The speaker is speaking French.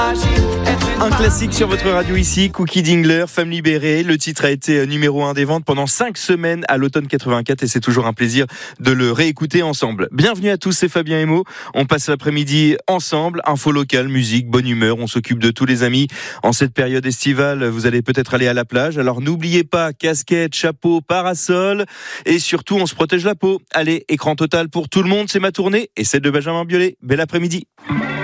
Un classique sur votre radio ici, Cookie Dingler, Femme libérée. Le titre a été numéro 1 des ventes pendant 5 semaines à l'automne 84 et c'est toujours un plaisir de le réécouter ensemble. Bienvenue à tous, c'est Fabien Emo. On passe l'après-midi ensemble, info locale, musique, bonne humeur. On s'occupe de tous les amis. En cette période estivale, vous allez peut-être aller à la plage. Alors n'oubliez pas, casquette, chapeau, parasol et surtout on se protège la peau. Allez, écran total pour tout le monde, c'est ma tournée et celle de Benjamin Biolay. Bel après-midi.